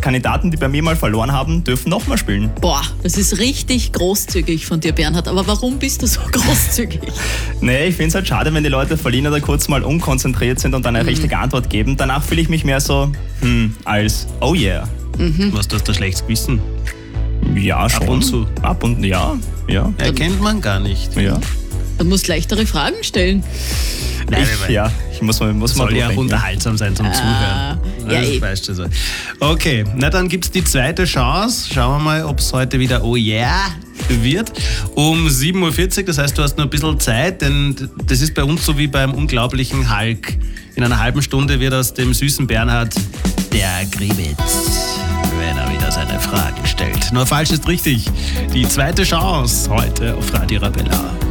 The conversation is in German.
Kandidaten, die bei mir mal verloren haben, dürfen nochmal spielen. Boah, das ist richtig großzügig von dir, Bernhard. Aber warum bist du so großzügig? Nee, ich finde es halt schade, wenn die Leute verlieren oder kurz mal unkonzentriert sind und dann eine richtige Antwort geben. Danach fühle ich mich mehr so, als oh yeah. Was, du hast ein schlechtes Gewissen? Ja, schon. Ab und zu. Ab und ja. Erkennt man gar nicht. Ja. Du musst leichtere Fragen stellen. Ich muss mal Soll ja auch durchdenken. unterhaltsam sein zum Zuhören. ja, Das eh. weißt du so. Okay, na dann gibt's die zweite Chance. Schauen wir mal, ob es heute wieder oh yeah wird. Um 7.40 Uhr, das heißt, du hast noch ein bisschen Zeit, denn das ist bei uns so wie beim unglaublichen Hulk. In einer halben Stunde wird aus dem süßen Bernhard der Gribitz, wenn er wieder seine Fragen stellt. Nur falsch ist richtig. Die zweite Chance heute auf Radio Arabella.